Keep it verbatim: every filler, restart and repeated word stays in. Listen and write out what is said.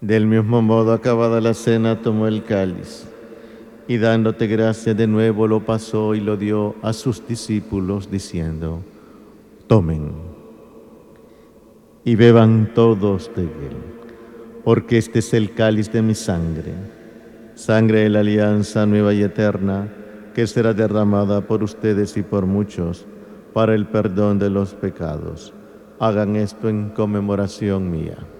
Del mismo modo, acabada la cena, tomó el cáliz y dándote gracias de nuevo lo pasó y lo dio a sus discípulos diciendo: tomen y beban todos de él, porque este es el cáliz de mi sangre, sangre de la alianza nueva y eterna, que será derramada por ustedes y por muchos para el perdón de los pecados. Hagan esto en conmemoración mía.